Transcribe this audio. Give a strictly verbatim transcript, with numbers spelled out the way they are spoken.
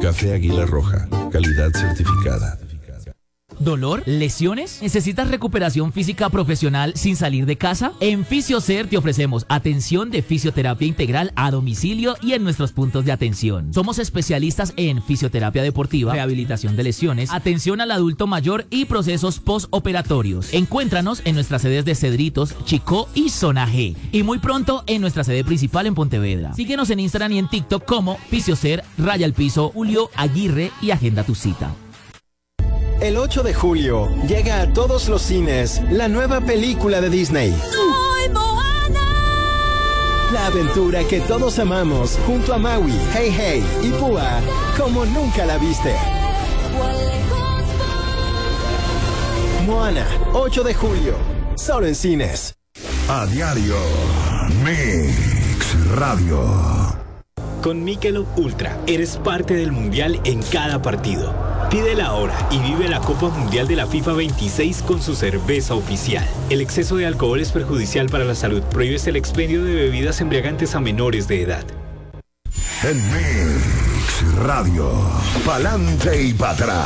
Café Águila Roja, calidad certificada. ¿Dolor? ¿Lesiones? ¿Necesitas recuperación física profesional sin salir de casa? En FisioCer te ofrecemos atención de fisioterapia integral a domicilio y en nuestros puntos de atención. Somos especialistas en fisioterapia deportiva, rehabilitación de lesiones, atención al adulto mayor y procesos postoperatorios. Encuéntranos en nuestras sedes de Cedritos, Chicó y Zona G. Y muy pronto en nuestra sede principal en Pontevedra. Síguenos en Instagram y en TikTok como FisioCer, Raya al Piso, Julio Aguirre y agenda tu cita. El ocho de julio llega a todos los cines la nueva película de Disney. ¡Soy Moana! La aventura que todos amamos junto a Maui, Hey Hey y Púa como nunca la viste. Moana, ocho de julio, solo en cines. A diario, Mix Radio. Con Michelob Ultra eres parte del mundial en cada partido. Pídela ahora y vive la Copa Mundial de la FIFA veintiséis con su cerveza oficial. El exceso de alcohol es perjudicial para la salud. Prohíbes el expendio de bebidas embriagantes a menores de edad. En Mix Radio, pa'lante y para atrás.